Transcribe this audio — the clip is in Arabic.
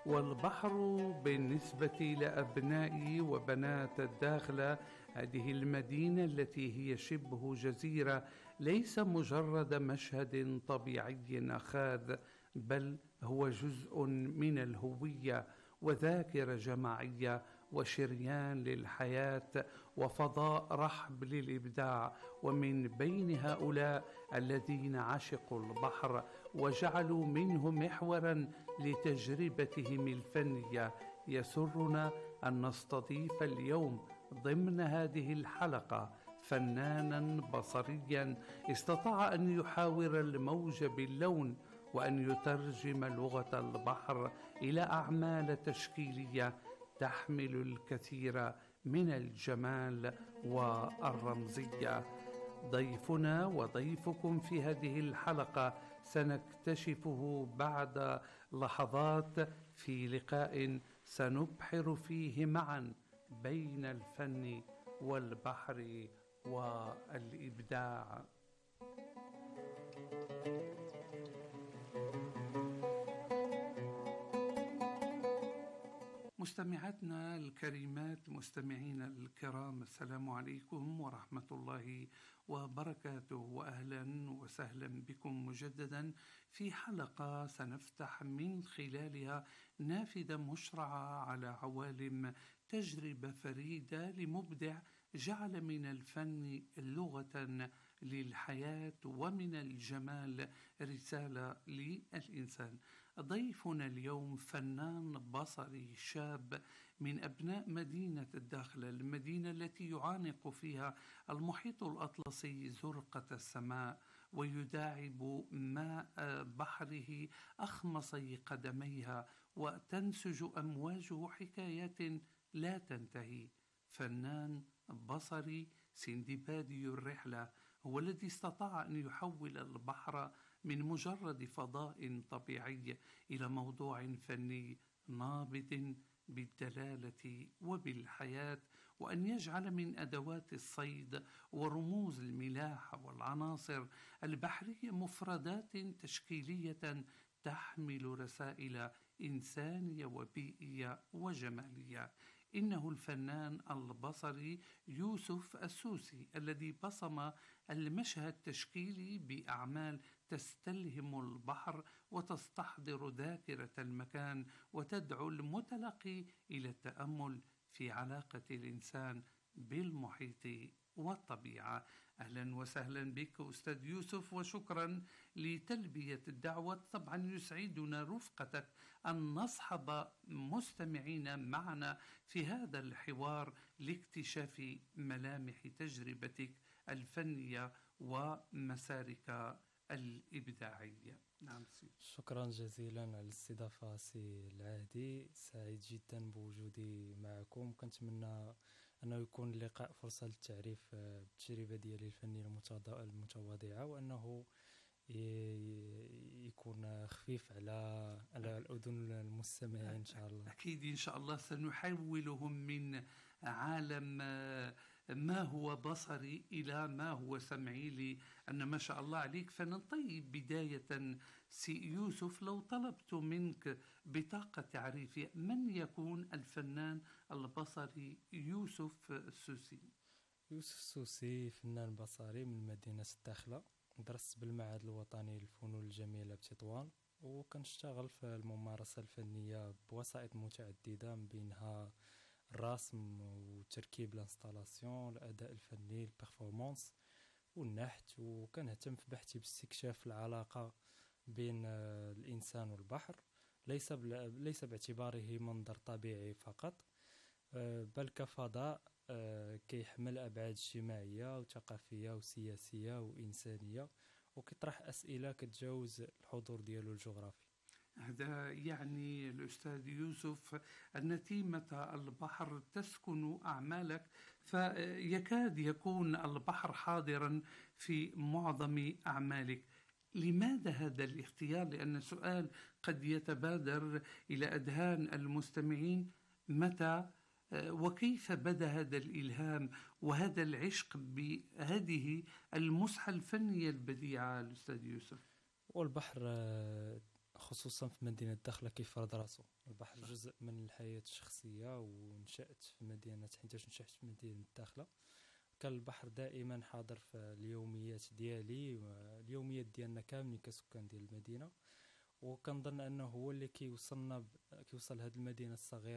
والبحر بالنسبة لأبنائي وبنات الداخلة، هذه المدينة التي هي شبه جزيرة، ليس مجرد مشهد طبيعي أخاذ، بل هو جزء من الهوية وذاكرة جماعية وشريان للحياة وفضاء رحب للإبداع. ومن بين هؤلاء الذين عشقوا البحر وجعلوا منه محورا لتجربتهم الفنية، يسرنا أن نستضيف اليوم ضمن هذه الحلقة فنانا بصريا استطاع أن يحاور الموج باللون وأن يترجم لغة البحر إلى أعمال تشكيلية تحمل الكثير من الجمال والرمزية. ضيفنا وضيفكم في هذه الحلقة سنكتشفه بعد لحظات في لقاء سنبحر فيه معا بين الفن والبحر والإبداع. مستمعاتنا الكريمات، مستمعينا الكرام، السلام عليكم ورحمة الله وبركاته، وأهلا وسهلا بكم مجددا في حلقة سنفتح من خلالها نافذة مشرعة على عوالم تجربة فريدة لمبدع جعل من الفن لغة للحياة ومن الجمال رسالة للإنسان. ضيفنا اليوم فنان بصري شاب من أبناء مدينة الداخلة، المدينة التي يعانق فيها المحيط الأطلسي زرقة السماء ويداعب ماء بحره أخمصي قدميها وتنسج أمواجه حكايات لا تنتهي. فنان بصري سندبادي الرحلة هو الذي استطاع أن يحول البحر من مجرد فضاء طبيعي إلى موضوع فني نابض بالدلالة وبالحياة، وأن يجعل من أدوات الصيد ورموز الملاح والعناصر البحرية مفردات تشكيلية تحمل رسائل إنسانية وبيئية وجمالية. إنه الفنان البصري يوسف السوسي الذي بصم المشهد التشكيلي بأعمال تستلهم البحر وتستحضر ذاكرة المكان وتدعو المتلقي إلى التأمل في علاقة الإنسان بالمحيط والطبيعة. أهلا وسهلا بك أستاذ يوسف، وشكرا لتلبية الدعوة. طبعا يسعدنا رفقتك أن نصحب مستمعين معنا في هذا الحوار لاكتشاف ملامح تجربتك الفنية ومسارك الإبداعية. نعم سيدي. شكرا جزيلا على الاستضافة سي العهدي، سعيد جدا بوجودي معكم. كنتمنى أنه يكون اللقاء فرصة للتعريف بالتجربة ديالي الفنية المتواضعة، وأنه يكون خفيف على الأذن المستمعين إن شاء الله. أكيد إن شاء الله سنحولهم من عالم ما هو بصري إلى ما هو سمعي، لأن ما شاء الله عليك فنان. طيب بداية سي يوسف، لو طلبت منك بطاقة تعريفية، من يكون الفنان البصري يوسف السوسي؟ يوسف السوسي فنان بصري من مدينة الداخلة، درست بالمعهد الوطني للفنون الجميلة بتطوان، وكنشتغل في الممارسة الفنية بوسائط متعددة من بينها الرسم وتركيب الانستالاسيون، الأداء الفني، البرفورمانس والنحت. وكنهتم في بحثي باستكشاف العلاقة بين الإنسان والبحر، ليس باعتباره منظر طبيعي فقط، بل كفضاء كيحمل أبعاد اجتماعية وثقافية وسياسية وإنسانية، وكيطرح أسئلة كتجاوز الحضور ديالو الجغرافي. هذا يعني الأستاذ يوسف أن تيمة البحر تسكن أعمالك، فيكاد يكون البحر حاضرا في معظم أعمالك. لماذا هذا الاختيار؟ لأن سؤال قد يتبادر إلى أذهان المستمعين: متى وكيف بدأ هذا الإلهام وهذا العشق بهذه المسحة الفنية البديعة الأستاذ يوسف؟ والبحر خصوصا في مدينة الداخلة كيفرض راسو. البحر جزء من الحياة الشخصية، ونشأت في مدينة، حيتاش نشأت في مدينة الداخلة، كان البحر دائما حاضر في اليوميات ديالي، اليوميات ديالنا كاملين كسكان ديال المدينة. وكنظن انه هو اللي كيوصل هذه المدينة الصغيرة